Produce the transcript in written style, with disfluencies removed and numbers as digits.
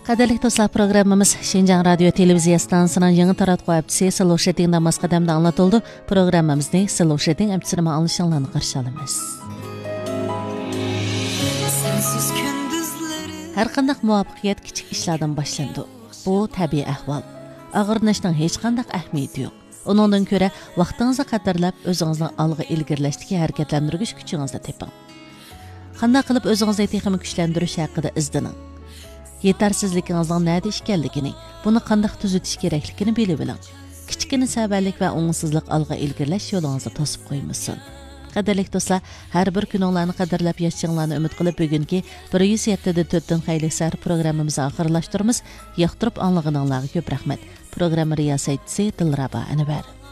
Qadirlik dostlar, programmamız Şinjan Radyo Televiziya stansiyasının yeni taratqı əbdisi Slow Shedding namaz qədəmdə anlatıldı. Programmamızda Slow Shedding əbdisini anlaşılığını qarşı alımız. Hər qandaq muvaffaqiyat kiçik işlərdən başlandı. Bu təbii əhval. Ağırlaşның heç qandaq əhəmiyyəti yox. Onundan görə vaxtınızı qadarlab özünüzü alğı ilgirləşdiki hərəkətləndirgüç gücünüzü tepin. Qandaq qılıb özünüzü texmi gücləndiriş haqqında izlənin. Yetarsizliginizning nada ekanligini, buni qanday tuzatish kerakligini bilib oling. Kichkina savallik va o'ngsizlik alg'a ilgirlash yo'lingizni to'sib qo'ymasin. Qadrli do'stlar, har bir kuninglarni qadrlab yashashinglarni umid qilib, bugungi 107.4 xayrli sar programmamizni oxirlashtiramiz. Yoqtirib anlaganinglarga ko'p rahmat. Programma riyosatchisi Dilrabo Anvar.